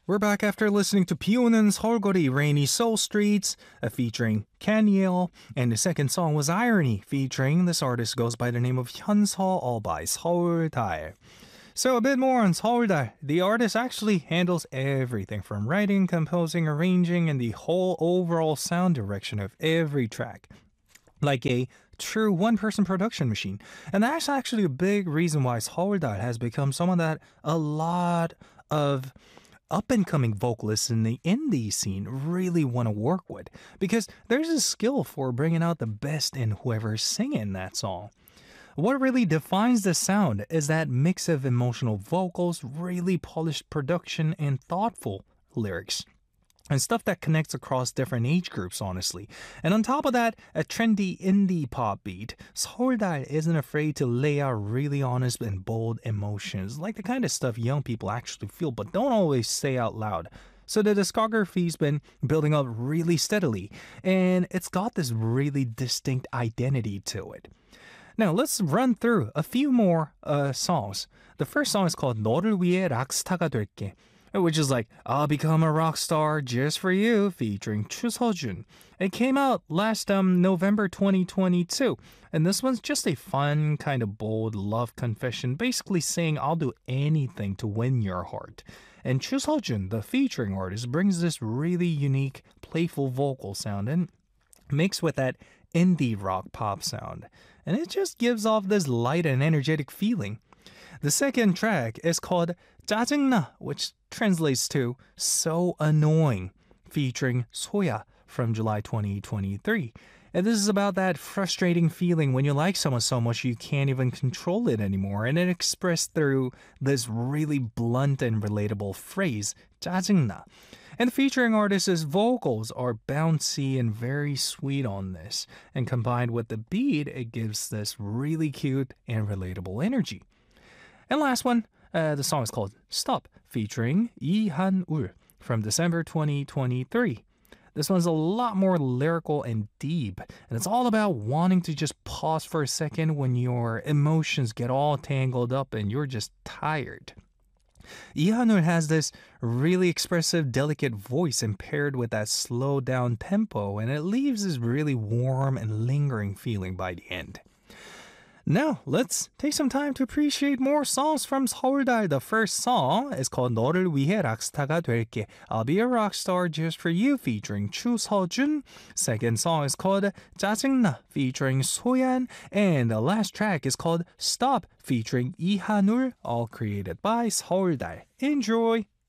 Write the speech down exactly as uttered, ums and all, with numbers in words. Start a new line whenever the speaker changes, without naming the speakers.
We're back after listening to 비오는 서울거리 Rainy Soul Streets uh, featuring Kaniel, and the second song was Irony featuring this artist goes by the name of Hyunseo all by 서울달. So a bit more on 서울달. The artist actually handles everything from writing, composing, arranging, and the whole overall sound direction of every track. Like a true one-person production machine. And that's actually a big reason why 서울달 has become someone that a lot of up-and-coming vocalists in the indie scene really want to work with, because there's a skill for bringing out the best in whoever's singing that song. What really defines the sound is that mix of emotional vocals, really polished production, and thoughtful lyrics. And stuff that connects across different age groups, honestly. And on top of that, a trendy indie pop beat, 서울달 isn't afraid to lay out really honest and bold emotions, like the kind of stuff young people actually feel but don't always say out loud. So the discography's been building up really steadily, and it's got this really distinct identity to it. Now let's run through a few more uh, songs. The first song is called 너를 위해 락스타가 될게, which is like, I'll become a rock star just for you, featuring Choo Seo-jun. It came out last um, November twenty twenty-two, and this one's just a fun, kind of bold love confession, basically saying I'll do anything to win your heart. And Choo Seo-jun, the featuring artist, brings this really unique, playful vocal sound and mixed with that indie rock pop sound. And it just gives off this light and energetic feeling. The second track is called 짜증나, which translates to So Annoying, featuring Soya from July twenty twenty-three. And this is about that frustrating feeling when you like someone so much you can't even control it anymore, and it expressed through this really blunt and relatable phrase, 짜증나. And the featuring artist's vocals are bouncy and very sweet on this, and combined with the beat, it gives this really cute and relatable energy. And last one, uh, the song is called Stop, featuring Lee Han-ul from December twenty twenty-three. This one's a lot more lyrical and deep, and it's all about wanting to just pause for a second when your emotions get all tangled up and you're just tired. Lee Han-ul has this really expressive, delicate voice and paired with that slowed down tempo, and it leaves this really warm and lingering feeling by the end. Now, let's take some time to appreciate more songs from 서울달. The first song is called 너를 위해 락스타가 될게, I'll be a rock star just for you, featuring Choo Seo-jun. Second song is called 짜증나, featuring Soyan. And the last track is called Stop, featuring Lee Han-ul, all created by 서울달. Enjoy!